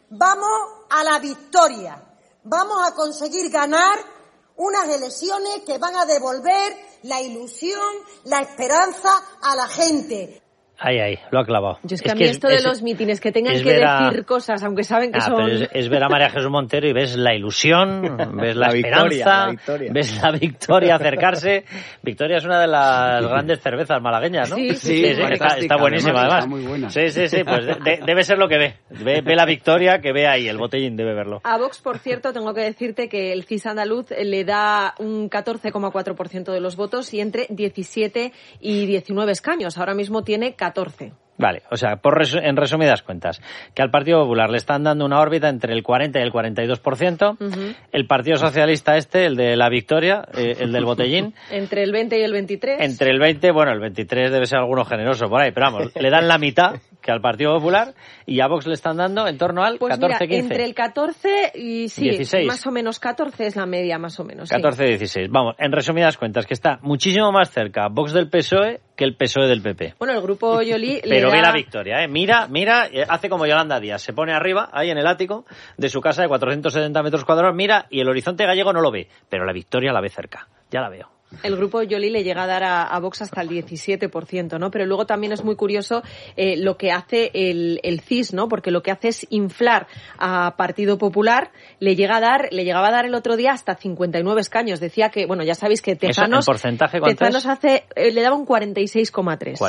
S5: Vamos a la victoria. Vamos a conseguir ganar unas elecciones que van a devolver la ilusión, la esperanza a la gente.
S1: Ahí, lo ha clavado.
S10: Yo es que a mí esto de los mítines, que tengan que decir cosas, aunque saben que son...
S1: Pero es ver a María Jesús Montero y ves la ilusión, ves la esperanza, ves la victoria acercarse. Victoria es una de las grandes cervezas malagueñas, ¿no?
S10: Sí,
S1: está buenísima, además.
S3: Está muy buena.
S1: Sí, pues debe ser lo que ve. Ve la victoria, que ve ahí, el botellín debe verlo.
S10: A Vox, por cierto, tengo que decirte que el CIS andaluz le da un 14,4% de los votos y entre 17 y 19 escaños. Ahora mismo tiene 14.
S1: Vale, o sea, en resumidas cuentas, que al Partido Popular le están dando una órbita entre el 40 y el 42%, el Partido Socialista el de la victoria, el del botellín...
S10: Entre el 20 y el 23.
S1: Entre el 20, bueno, el 23 debe ser alguno generoso por ahí, pero vamos, le dan la mitad que al Partido Popular y a Vox le están dando en torno al 14-15.
S10: Entre el 14 y
S1: 16.
S10: Más o menos 14 es la media, más o menos.
S1: 14-16. Vamos, en resumidas cuentas, que está muchísimo más cerca Vox del PSOE que el PSOE del PP.
S10: Bueno, el grupo Yoli
S1: Pero ve la victoria, Mira, hace como Yolanda Díaz, se pone arriba, ahí en el ático de su casa de 470 metros cuadrados, mira, y el horizonte gallego no lo ve, pero la victoria la ve cerca, ya la veo.
S10: El grupo Yoli le llega a dar a Vox hasta el 17%, ¿no? Pero luego también es muy curioso lo que hace el CIS, ¿no? Porque lo que hace es inflar a Partido Popular, le llegaba a dar el otro día hasta 59 escaños. Decía que, bueno, ya sabéis que Tezanos...
S1: ¿En porcentaje cuánto
S10: Tezanos le daba un 46,3.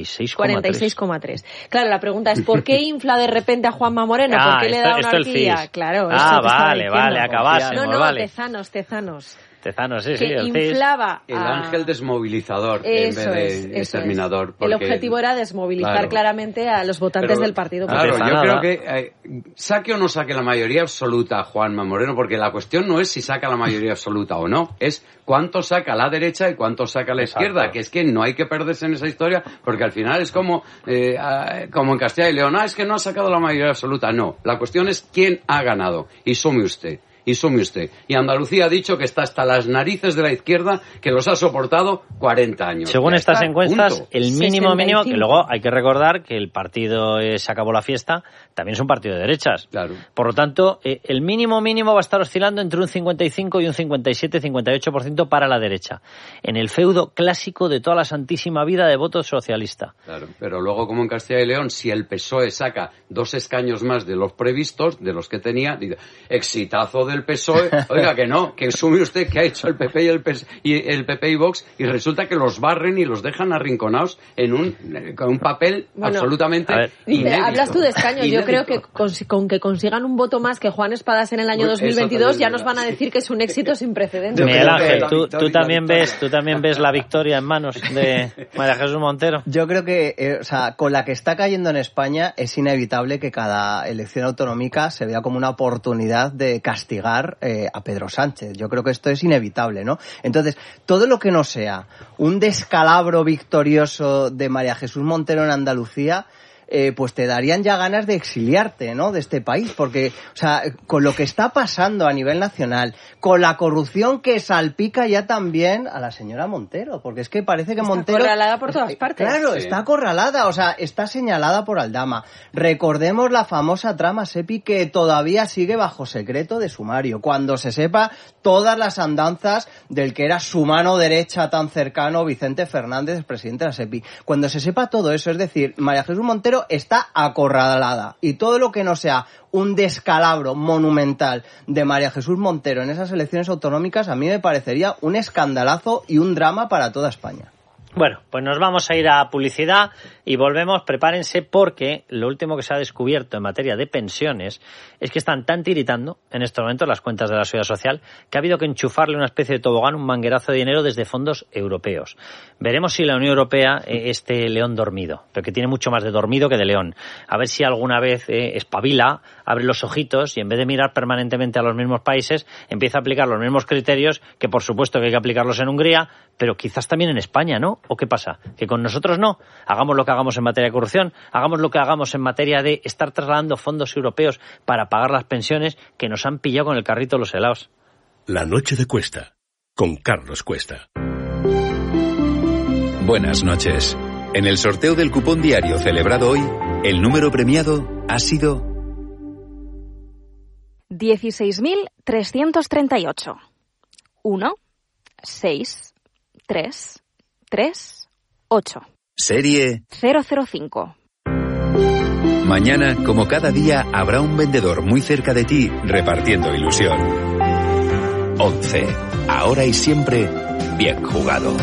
S1: 46,3.
S10: Claro, la pregunta es, ¿por qué infla de repente a Juanma Moreno? ¿Por qué le da una horquilla? Claro.
S1: Vale, acabásemos,
S10: No,
S1: vale.
S10: Tezanos.
S1: Tezanos, sí,
S10: el inflaba
S3: el ángel desmovilizador en vez de exterminador.
S10: El objetivo era desmovilizar claramente a los votantes del Partido
S3: Popular.
S10: Claro,
S3: yo creo que saque o no saque la mayoría absoluta Juanma Moreno, porque la cuestión no es si saca la mayoría absoluta o no, es cuánto saca la derecha y cuánto saca la izquierda, que es que no hay que perderse en esa historia, porque al final es como en Castilla y León, es que no ha sacado la mayoría absoluta. No, la cuestión es quién ha ganado, y sume usted. Y Andalucía ha dicho que está hasta las narices de la izquierda, que los ha soportado 40 años.
S1: Según estas encuestas, el mínimo, que luego hay que recordar que el partido Se acabó la fiesta también es un partido de derechas.
S3: Claro.
S1: Por lo tanto, el mínimo va a estar oscilando entre un 55 y un 57-58% para la derecha. En el feudo clásico de toda la santísima vida de voto socialista.
S3: Claro, pero luego, como en Castilla y León, si el PSOE saca 2 escaños más de los previstos, de los que tenía, dice, exitazo del PSOE, oiga que no, que sume usted que ha hecho el PP el PP y Vox, y resulta que los barren y los dejan arrinconados con un papel absolutamente inédito.
S10: Hablas tú de escaños, yo creo que con que consigan un voto más que Juan Espadas en el año 2022 ya nos van a decir que es un éxito sin precedentes.
S1: Miguel Ángel, tú también ves la victoria en manos de María Jesús Montero.
S4: Yo creo que, con la que está cayendo en España, es inevitable que cada elección autonómica se vea como una oportunidad de castigar a Pedro Sánchez. Yo creo que esto es inevitable, ¿no? Entonces, todo lo que no sea un descalabro victorioso de María Jesús Montero en Andalucía, pues te darían ya ganas de exiliarte, ¿no?, de este país, porque, con lo que está pasando a nivel nacional, con la corrupción que salpica ya también a la señora Montero, porque es que parece que Montero...
S10: Está acorralada por todas partes.
S4: Claro, sí. Está acorralada, está señalada por Aldama. Recordemos la famosa trama SEPI que todavía sigue bajo secreto de sumario, cuando se sepa todas las andanzas del que era su mano derecha tan cercano, Vicente Fernández, presidente de la SEPI. Cuando se sepa todo eso, es decir, María Jesús Montero está acorralada, y todo lo que no sea un descalabro monumental de María Jesús Montero en esas elecciones autonómicas, a mí me parecería un escandalazo y un drama para toda España.
S1: Bueno, pues nos vamos a ir a publicidad y volvemos. Prepárense, porque lo último que se ha descubierto en materia de pensiones es que están tan tiritando en estos momentos las cuentas de la Seguridad Social que ha habido que enchufarle una especie de tobogán, un manguerazo de dinero desde fondos europeos. Veremos si la Unión Europea, este león dormido, pero que tiene mucho más de dormido que de león, a ver si alguna vez espabila, abre los ojitos y en vez de mirar permanentemente a los mismos países, empieza a aplicar los mismos criterios, que por supuesto que hay que aplicarlos en Hungría, pero quizás también en España, ¿no? ¿O qué pasa? ¿Que con nosotros no? Hagamos lo que hagamos en materia de corrupción, hagamos lo que hagamos en materia de estar trasladando fondos europeos para pagar las pensiones, que nos han pillado con el carrito los helados.
S11: La noche de Cuesta, con Carlos Cuesta.
S22: Buenas noches. En el sorteo del cupón diario celebrado hoy, el número premiado ha sido
S7: 16.338. 1, 6, 3, 3, 8.
S8: Serie
S7: 005.
S8: Mañana, como cada día, habrá un vendedor muy cerca de ti repartiendo ilusión. 11. Ahora y siempre, bien jugado.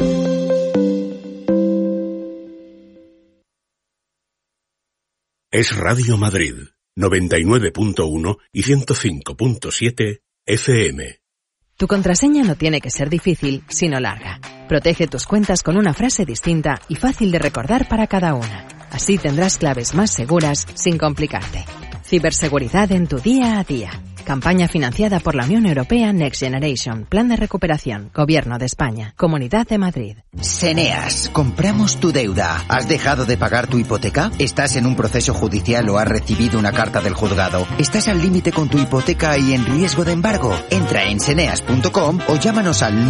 S11: Es Radio Madrid, 99.1 y 105.7 FM.
S9: Tu contraseña no tiene que ser difícil, sino larga. Protege tus cuentas con una frase distinta y fácil de recordar para cada una. Así tendrás claves más seguras sin complicarte. Ciberseguridad en tu día a día. Campaña financiada por la Unión Europea Next Generation. Plan de recuperación. Gobierno de España. Comunidad de Madrid.
S12: Seneas. Compramos tu deuda. ¿Has dejado de pagar tu hipoteca? ¿Estás en un proceso judicial o has recibido una carta del juzgado? ¿Estás al límite con tu hipoteca y en riesgo de embargo? Entra en seneas.com o llámanos al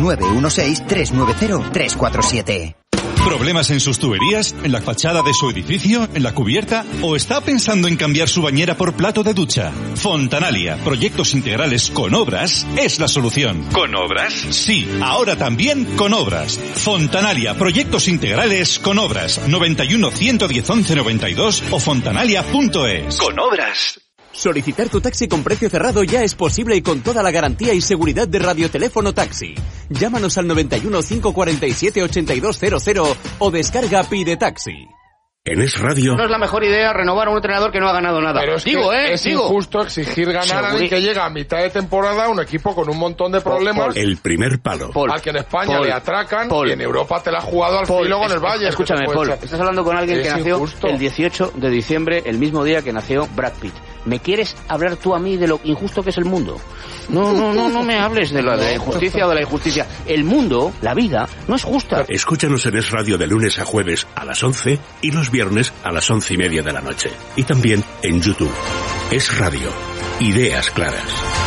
S12: 916-390-347.
S13: ¿Problemas en sus tuberías? ¿En la fachada de su edificio? ¿En la cubierta? ¿O está pensando en cambiar su bañera por plato de ducha? Fontanalia, proyectos integrales con obras, es la solución. ¿Con obras? Sí, ahora también con obras. Fontanalia, proyectos integrales con obras. 91 110 11 92 o fontanalia.es. ¡Con obras!
S26: Solicitar tu taxi con precio cerrado ya es posible y con toda la garantía y seguridad de Radioteléfono Taxi. Llámanos al 91 547 8200 o descarga Pide Taxi.
S11: En Es Radio.
S15: No es la mejor idea renovar a un entrenador que no ha ganado nada.
S16: Pero es injusto exigir ganar a alguien que llega a mitad de temporada a un equipo con un montón de problemas.
S11: El primer palo.
S16: Al que en España le atracan y en Europa te la ha jugado al filo con el Bayern.
S15: Escúchame, Paul, estás hablando con alguien que nació el 18 de diciembre, el mismo día que nació Brad Pitt. ¿Me quieres hablar tú a mí de lo injusto que es el mundo? No me hables de la injusticia o de la injusticia. El mundo, la vida, no es justa.
S11: Escúchanos en Es Radio de lunes a jueves a las 11 y los viernes a las 11:30 de la noche. Y también en YouTube. Es Radio. Ideas claras.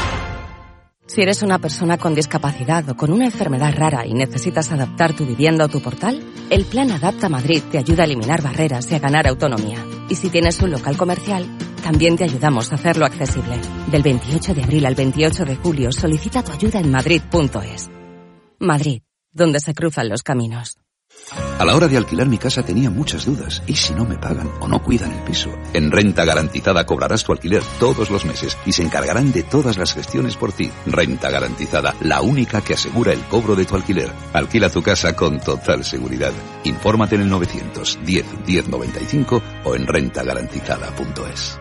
S9: Si eres una persona con discapacidad o con una enfermedad rara y necesitas adaptar tu vivienda o tu portal, el Plan Adapta Madrid te ayuda a eliminar barreras y a ganar autonomía. Y si tienes un local comercial, también te ayudamos a hacerlo accesible. Del 28 de abril al 28 de julio solicita tu ayuda en madrid.es. Madrid, donde se cruzan los caminos.
S27: A la hora de alquilar mi casa tenía muchas dudas. ¿Y si no me pagan o no cuidan el piso? En Renta Garantizada cobrarás tu alquiler todos los meses y se encargarán de todas las gestiones por ti. Renta Garantizada, la única que asegura el cobro de tu alquiler. Alquila tu casa con total seguridad. Infórmate en el 910 1095 o en rentagarantizada.es.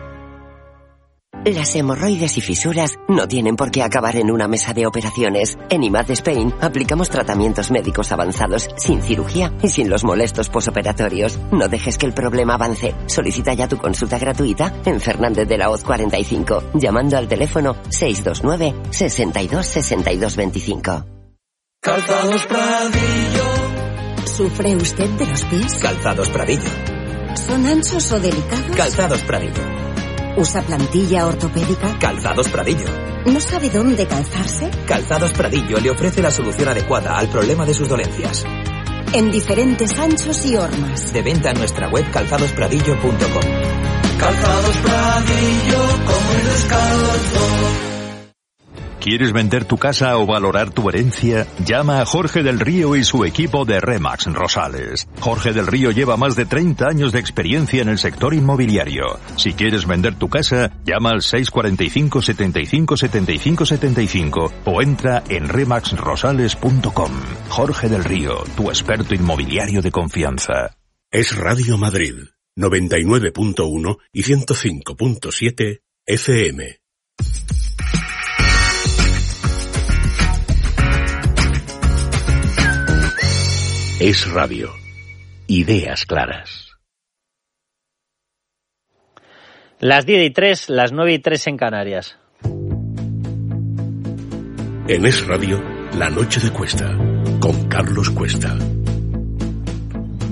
S28: Las hemorroides y fisuras no tienen por qué acabar en una mesa de operaciones. En IMAD Spain aplicamos tratamientos médicos avanzados, sin cirugía y sin los molestos posoperatorios. No dejes que el problema avance. Solicita ya tu consulta gratuita en Fernández de la Hoz 45, llamando al teléfono 629 62 62 25.
S29: Calzados Pradillo.
S28: ¿Sufre usted de los pies?
S29: Calzados Pradillo.
S28: ¿Son anchos o delicados?
S29: Calzados Pradillo.
S28: ¿Usa plantilla ortopédica?
S29: Calzados Pradillo.
S28: ¿No sabe dónde calzarse?
S29: Calzados Pradillo le ofrece la solución adecuada al problema de sus dolencias.
S28: En diferentes anchos y hormas.
S29: De venta en nuestra web calzadospradillo.com. Calzados Pradillo, como el descalzo.
S22: ¿Quieres vender tu casa o valorar tu herencia? Llama a Jorge del Río y su equipo de Remax Rosales. Jorge del Río lleva más de 30 años de experiencia en el sector inmobiliario. Si quieres vender tu casa, llama al 645 75 75 75 o entra en remaxrosales.com. Jorge del Río, tu experto inmobiliario de confianza.
S11: Es Radio Madrid, 99.1 y 105.7 FM. Es Radio. Ideas claras.
S1: Las 10:03, las 9:03 en Canarias.
S11: En Es Radio, La Noche de Cuesta, con Carlos Cuesta.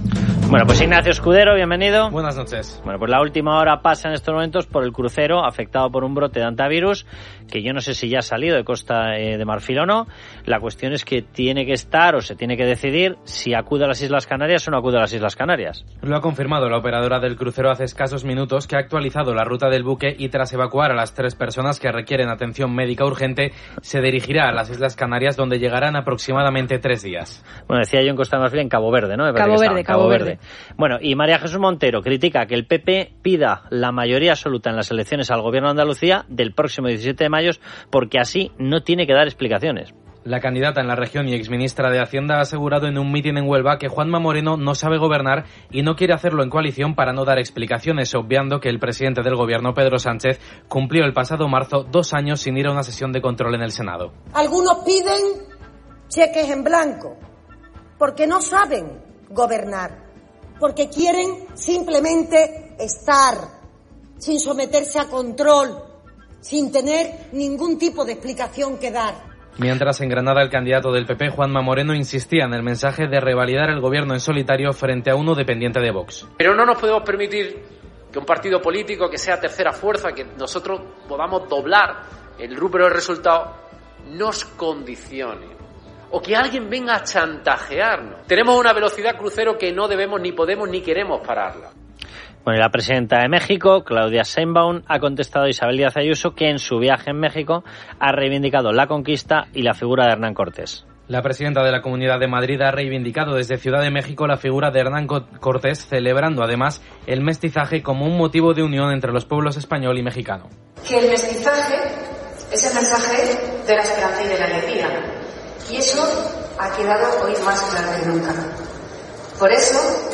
S1: Bueno, pues Ignacio Escudero, bienvenido.
S2: Buenas noches.
S1: Bueno, pues la última hora pasa en estos momentos por el crucero afectado por un brote de hantavirus, que yo no sé si ya ha salido de Costa de Marfil o no. La cuestión es que tiene que estar o se tiene que decidir si acude a las Islas Canarias o no acude a las Islas Canarias.
S2: Lo ha confirmado la operadora del crucero hace escasos minutos, que ha actualizado la ruta del buque y tras evacuar a las 3 personas que requieren atención médica urgente, se dirigirá a las Islas Canarias, donde llegarán aproximadamente 3 días.
S1: Bueno, decía yo en Costa de Marfil, en Cabo Verde, ¿no?
S10: Cabo Verde.
S1: Bueno, y María Jesús Montero critica que el PP pida la mayoría absoluta en las elecciones al Gobierno de Andalucía del próximo 17 de mayo, porque así no tiene que dar explicaciones.
S2: La candidata en la región y exministra de Hacienda ha asegurado en un mitin en Huelva que Juanma Moreno no sabe gobernar y no quiere hacerlo en coalición para no dar explicaciones, obviando que el presidente del Gobierno, Pedro Sánchez, cumplió el pasado marzo 2 años sin ir a una sesión de control en el Senado.
S5: Algunos piden cheques en blanco porque no saben gobernar, porque quieren simplemente estar, sin someterse a control, sin tener ningún tipo de explicación que dar.
S2: Mientras en Granada el candidato del PP, Juanma Moreno, insistía en el mensaje de revalidar el gobierno en solitario frente a uno dependiente de Vox.
S6: Pero no nos podemos permitir que un partido político que sea tercera fuerza, que nosotros podamos doblar el rubro del resultado, nos condicione. O que alguien venga a chantajearnos. Tenemos una velocidad crucero que no debemos, ni podemos, ni queremos pararla.
S1: Bueno, y la presidenta de México, Claudia Sheinbaum, ha contestado a Isabel Díaz Ayuso que en su viaje en México ha reivindicado la conquista y la figura de Hernán Cortés.
S2: La presidenta de la Comunidad de Madrid ha reivindicado desde Ciudad de México la figura de Hernán Cortés, celebrando además el mestizaje como un motivo de unión entre los pueblos español y mexicano.
S14: Que el mestizaje es el mensaje de la esperanza y de la alegría. Y eso ha quedado hoy más claro que nunca. Por eso,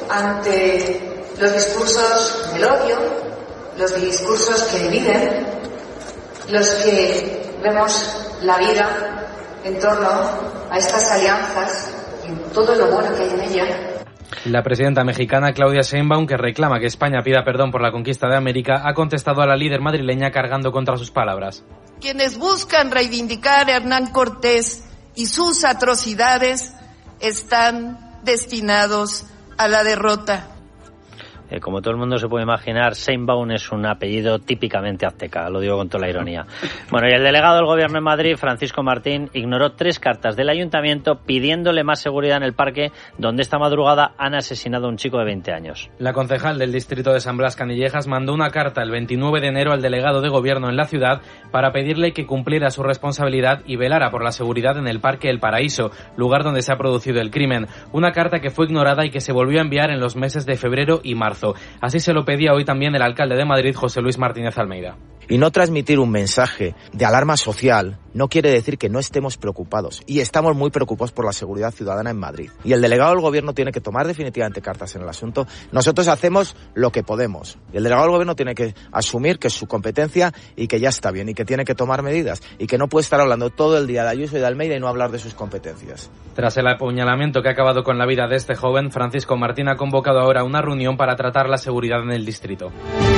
S14: ante los discursos del odio, los discursos que dividen, los que vemos la vida en torno a estas alianzas y todo lo bueno que hay en ella.
S2: La presidenta mexicana Claudia Sheinbaum, que reclama que España pida perdón por la conquista de América, ha contestado a la líder madrileña cargando contra sus palabras.
S14: Quienes buscan reivindicar a Hernán Cortés y sus atrocidades están destinados a la derrota.
S1: Como todo el mundo se puede imaginar, Sheinbaum es un apellido típicamente azteca, lo digo con toda la ironía. Bueno, y el delegado del Gobierno en Madrid, Francisco Martín, ignoró 3 cartas del Ayuntamiento pidiéndole más seguridad en el parque donde esta madrugada han asesinado a un chico de 20 años.
S2: La concejal del distrito de San Blas Canillejas mandó una carta el 29 de enero al delegado de Gobierno en la ciudad para pedirle que cumpliera su responsabilidad y velara por la seguridad en el Parque El Paraíso, lugar donde se ha producido el crimen. Una carta que fue ignorada y que se volvió a enviar en los meses de febrero y marzo. Así se lo pedía hoy también el alcalde de Madrid, José Luis Martínez Almeida.
S17: Y no transmitir un mensaje de alarma social no quiere decir que no estemos preocupados. Y estamos muy preocupados por la seguridad ciudadana en Madrid. Y el delegado del Gobierno tiene que tomar definitivamente cartas en el asunto. Nosotros hacemos lo que podemos. Y el delegado del Gobierno tiene que asumir que es su competencia y que ya está bien y que tiene que tomar medidas. Y que no puede estar hablando todo el día de Ayuso y de Almeida y no hablar de sus competencias.
S2: Tras el apuñalamiento que ha acabado con la vida de este joven, Francisco Martín ha convocado ahora una reunión para tratar la seguridad en el distrito.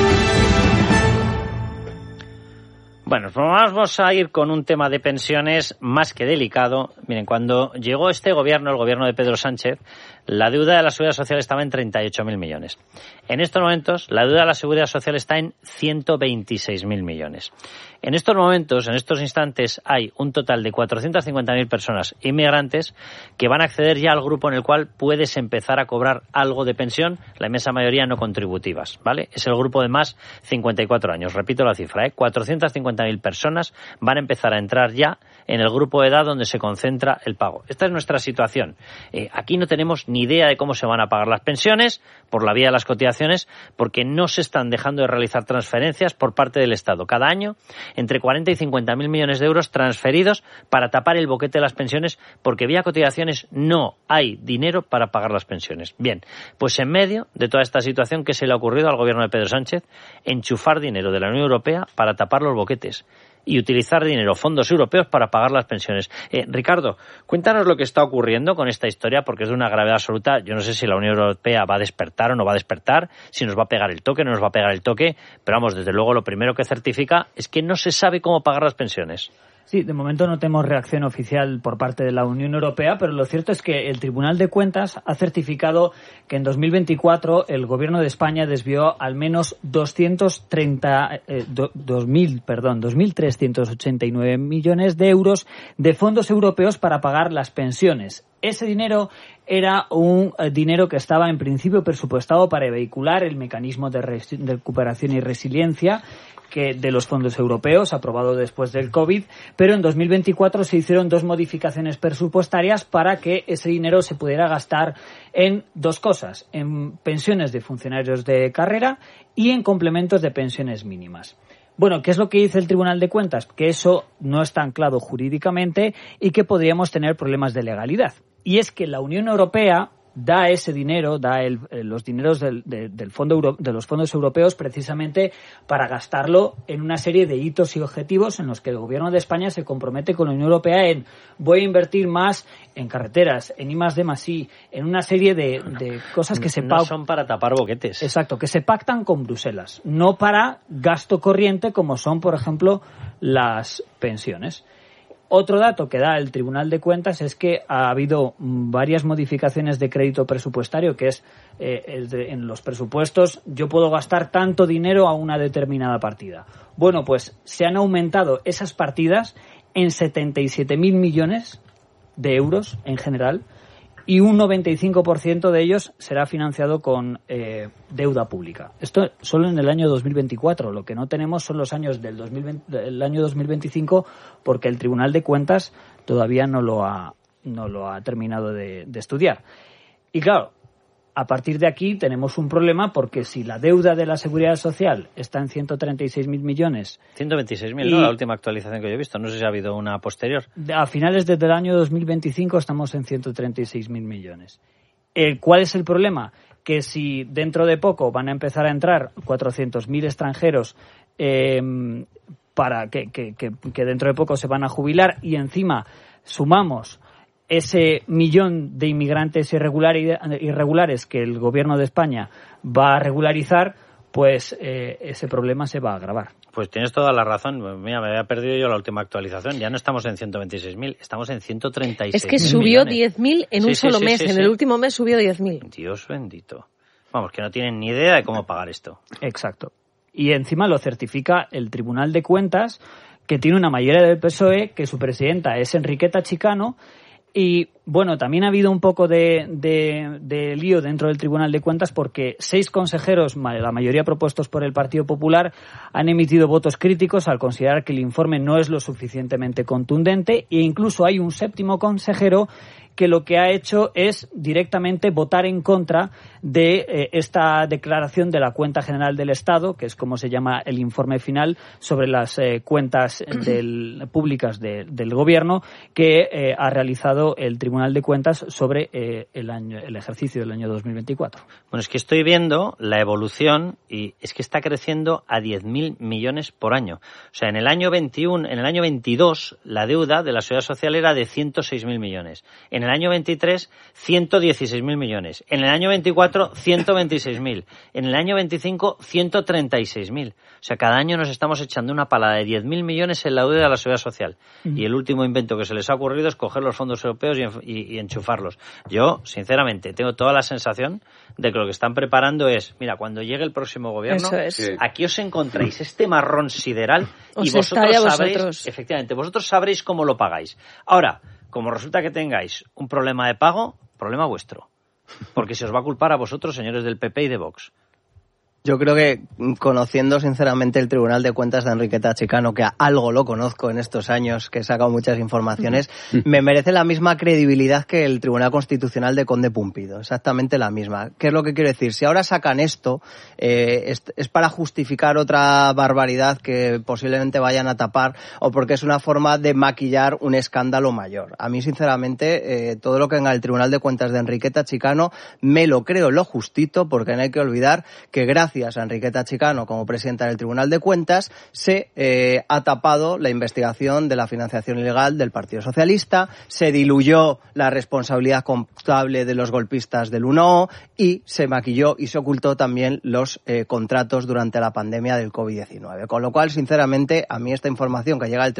S1: Bueno, pues vamos a ir con un tema de pensiones más que delicado. Miren, cuando llegó este gobierno, el gobierno de Pedro Sánchez, la deuda de la Seguridad Social estaba en 38.000 millones. En estos momentos, la deuda de la Seguridad Social está en 126.000 millones. En estos momentos, en estos instantes, hay un total de 450.000 personas inmigrantes que van a acceder ya al grupo en el cual puedes empezar a cobrar algo de pensión, la inmensa mayoría no contributivas, ¿vale? Es el grupo de más 54 años. Repito la cifra, 450.000 personas van a empezar a entrar ya en el grupo de edad donde se concentra el pago. Esta es nuestra situación. Aquí no tenemos ni idea de cómo se van a pagar las pensiones por la vía de las cotizaciones, porque no se están dejando de realizar transferencias por parte del Estado. Cada año, entre 40 y 50.000 millones de euros transferidos para tapar el boquete de las pensiones, porque vía cotizaciones no hay dinero para pagar las pensiones. Bien, pues en medio de toda esta situación, ¿qué se le ha ocurrido al gobierno de Pedro Sánchez? Enchufar dinero de la Unión Europea para tapar los boquetes y utilizar dinero, fondos europeos, para pagar las pensiones. Ricardo, cuéntanos lo que está ocurriendo con esta historia, porque es de una gravedad absoluta. Yo no sé si la Unión Europea va a despertar o no va a despertar, si nos va a pegar el toque o no nos va a pegar el toque, pero vamos, desde luego lo primero que certifica es que no se sabe cómo pagar las pensiones.
S3: Sí, de momento no tenemos reacción oficial por parte de la Unión Europea, pero lo cierto es que el Tribunal de Cuentas ha certificado que en 2024 el Gobierno de España desvió al menos 2.389 millones de euros de fondos europeos para pagar las pensiones. Ese dinero era un dinero que estaba en principio presupuestado para vehicular el mecanismo de recuperación y resiliencia de los fondos europeos, aprobado después del COVID, pero en 2024 se hicieron 2 modificaciones presupuestarias para que ese dinero se pudiera gastar en 2 cosas, en pensiones de funcionarios de carrera y en complementos de pensiones mínimas. Bueno, ¿qué es lo que dice el Tribunal de Cuentas? Que eso no está anclado jurídicamente y que podríamos tener problemas de legalidad. Y es que la Unión Europea da ese dinero, los dineros de los fondos europeos precisamente para gastarlo en una serie de hitos y objetivos en los que el Gobierno de España se compromete con la Unión Europea en voy a invertir más en carreteras, en I+D+I, en una serie de cosas que
S1: no son para tapar boquetes.
S3: Exacto, que se pactan con Bruselas, no para gasto corriente como son, por ejemplo, las pensiones. Otro dato que da el Tribunal de Cuentas es que ha habido varias modificaciones de crédito presupuestario, que es en los presupuestos yo puedo gastar tanto dinero a una determinada partida. Bueno, pues se han aumentado esas partidas en 77.000 millones de euros en general y un 95% de ellos será financiado con deuda pública. Esto solo en el año 2024. Lo que no tenemos son los años del año 2025 porque el Tribunal de Cuentas todavía no lo ha terminado de estudiar. Y claro, a partir de aquí tenemos un problema porque si la deuda de la Seguridad Social está en 136.000 millones...
S1: 126.000, ¿no? La última actualización que yo he visto. No sé si ha habido una posterior.
S3: A finales desde el año 2025 estamos en 136.000 millones. ¿Cuál es el problema? Que si dentro de poco van a empezar a entrar 400.000 extranjeros para que dentro de poco se van a jubilar y encima sumamos ese 1.000.000 de inmigrantes irregulares que el Gobierno de España va a regularizar, pues ese problema se va a agravar.
S1: Pues tienes toda la razón. Mira, me había perdido yo la última actualización. Ya no estamos en 126.000, estamos en 136.000.
S10: Es que subió 10.000 en un solo mes. En el último mes subió 10.000.
S1: Dios bendito. Vamos, que no tienen ni idea de cómo pagar esto.
S3: Exacto. Y encima lo certifica el Tribunal de Cuentas, que tiene una mayoría del PSOE, que su presidenta es Enriqueta Chicano. Y bueno, también ha habido un poco de lío dentro del Tribunal de Cuentas porque 6 consejeros, la mayoría propuestos por el Partido Popular, han emitido votos críticos al considerar que el informe no es lo suficientemente contundente e incluso hay un 7º consejero que lo que ha hecho es directamente votar en contra de esta declaración de la Cuenta General del Estado, que es como se llama el informe final sobre las cuentas públicas del Gobierno, que ha realizado el Tribunal de Cuentas sobre el ejercicio del año 2024.
S1: Bueno, es que estoy viendo la evolución y es que está creciendo a 10.000 millones por año. O sea, en el año 22 la deuda de la Seguridad Social era de 106.000 millones. En el año 23, 116.000 millones. En el año 24, 126.000. En el año 25, 136.000. O sea, cada año nos estamos echando una pala de 10.000 millones en la deuda de la Seguridad Social. Y el último invento que se les ha ocurrido es coger los fondos europeos y enchufarlos. Yo, sinceramente, tengo toda la sensación de que lo que están preparando es, mira, cuando llegue el próximo gobierno, aquí os encontráis este marrón sideral y vosotros sabréis, efectivamente, vosotros sabréis cómo lo pagáis. Ahora, como resulta que tengáis un problema de pago, problema vuestro. Porque se os va a culpar a vosotros, señores del PP y de Vox.
S4: Yo creo que, conociendo sinceramente el Tribunal de Cuentas de Enriqueta Chicano, que algo lo conozco en estos años, que he sacado muchas informaciones, me merece la misma credibilidad que el Tribunal Constitucional de Conde Pumpido, exactamente la misma. ¿Qué es lo que quiero decir? Si ahora sacan esto, es para justificar otra barbaridad que posiblemente vayan a tapar o porque es una forma de maquillar un escándalo mayor. A mí, sinceramente, todo lo que venga del Tribunal de Cuentas de Enriqueta Chicano me lo creo lo justito, porque no hay que olvidar que gracias a Enriqueta Chicano como presidenta del Tribunal de Cuentas se ha tapado la investigación de la financiación ilegal del Partido Socialista, se diluyó la responsabilidad contable de los golpistas del 1O y se maquilló y se ocultó también los contratos durante la pandemia del COVID-19. Con lo cual, sinceramente, a mí esta información que llega del